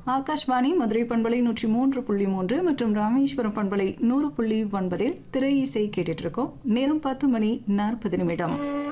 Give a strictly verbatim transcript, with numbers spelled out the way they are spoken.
ஆகாஷ்வாணி மதுரை பண்பலை நூற்றி மூன்று புள்ளி மூன்று மற்றும் ராமேஸ்வரம் பண்பலை நூறு புள்ளி ஒன்பதில் திரை இசை கேட்டுட்டு இருக்கோம். நேரம் பத்து மணி நாற்பது நிமிடம்.